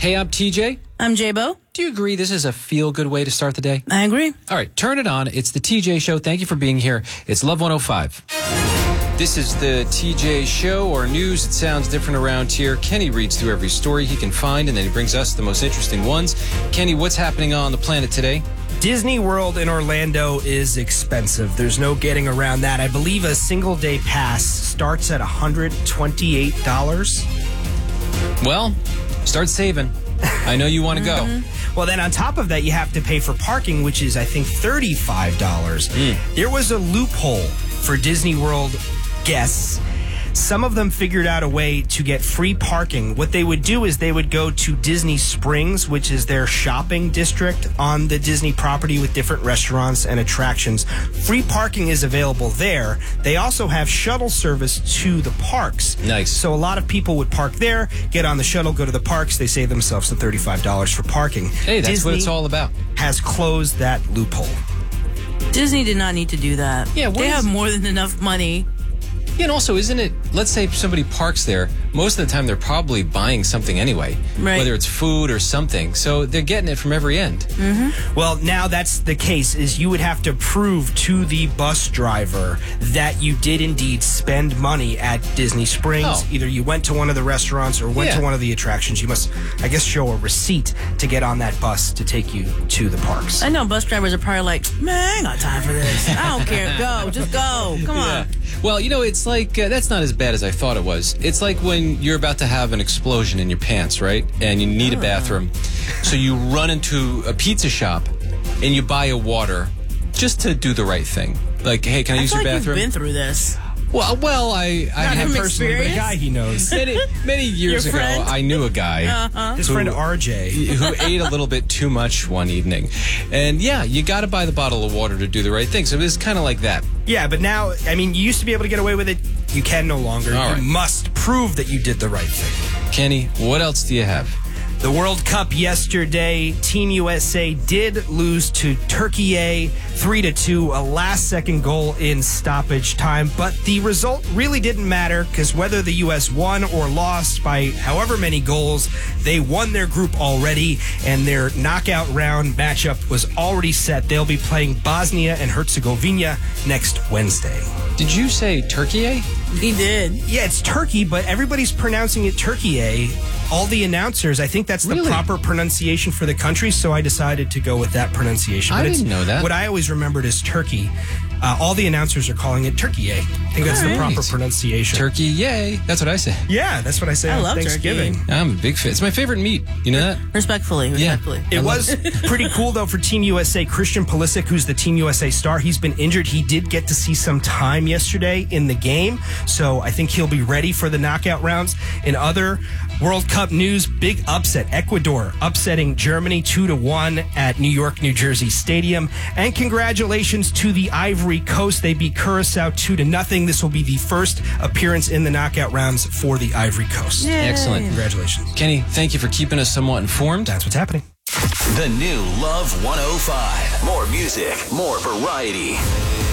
Hey, I'm TJ. I'm J-Bo. Do you agree this is a feel-good way to start the day? I agree. All right, turn it on. It's the TJ Show. Thank you for being here. It's Love 105. This is the TJ Show, or news. It sounds different around here. Kenny reads through every story he can find, and then he brings us the most interesting ones. Kenny, what's happening on the planet today? Disney World in Orlando is expensive. There's no getting around that. I believe a single-day pass starts at $128. Well, start saving. I know you want to go. Well, then on top of that, you have to pay for parking, which is, I think, $35. There was a loophole for Disney World guests. Some of them figured out a way to get free parking. What they would do is they would go to Disney Springs, which is their shopping district on the Disney property with different restaurants and attractions. Free parking is available there. They also have shuttle service to the parks. Nice. So a lot of people would park there, get on the shuttle, go to the parks. They save themselves the $35 for parking. Hey, that's Disney what it's all about. has closed that loophole. Disney did not need to do that. Yeah, they have more than enough money. Yeah, and also, isn't it, let's say somebody parks there, most of the time they're probably buying something anyway, Right. whether it's food or something. So they're getting it from every end. Well, now that's the case, is you would have to prove to the bus driver that you did indeed spend money at Disney Springs. Oh. Either you went to one of the restaurants or went Yeah. to one of the attractions. You must, I guess, show a receipt to get on that bus to take you to the parks. I know bus drivers are probably like, man, I ain't got time for this. I don't care. Go. Just go. Come on. Well, you know, it's like, that's not as bad as I thought it was. It's like when you're about to have an explosion in your pants, right? And you need a bathroom. So you run into a pizza shop and you buy a water just to do the right thing. Like, hey, can I use feel your like bathroom? You've been through this. Well, I Not him from personally, but a experience? guy he knows. many years Your ago, friend? I knew a guy His friend RJ. who ate a little bit too much one evening. And yeah, you got to buy the bottle of water to do the right thing. So it's kind of like that. Yeah, but now, I mean, you used to be able to get away with it. You can no longer. All right. You must prove that you did the right thing. Kenny, what else do you have? The World Cup yesterday, Team USA did lose to Turkey 3-2, a last-second goal in stoppage time. But the result really didn't matter, because whether the U.S. won or lost by however many goals, they won their group already, and their knockout round matchup was already set. They'll be playing Bosnia and Herzegovina next Wednesday. Did you say Turkey? He did. Yeah, it's Turkey, but everybody's pronouncing it Turkey. All the announcers, I think that's the Really? proper pronunciation for the country, so I decided to go with that pronunciation. I But it's didn't know that. What I always remembered is Turkey. All the announcers are calling it Turkey. I think that's the All right. proper pronunciation. Turkey, yay. That's what I say. Yeah, that's what I say I on love Thanksgiving. turkey. I'm a big fan. It's my favorite meat. You know that? Respectfully. Respectfully. It was pretty cool, though, for Team USA. Christian Pulisic, who's the Team USA star, he's been injured. He did get to see some time yesterday in the game, so I think he'll be ready for the knockout rounds. In other World Cup news, big upset. Ecuador upsetting Germany 2-1 at New York, New Jersey Stadium. And congratulations to the Ivory Coast. They beat Curacao 2-0. This will be the first appearance in the knockout rounds for the Ivory Coast. Yay. Excellent. Congratulations. Kenny, thank you for keeping us somewhat informed. That's what's happening. The new Love 105. More music, more variety.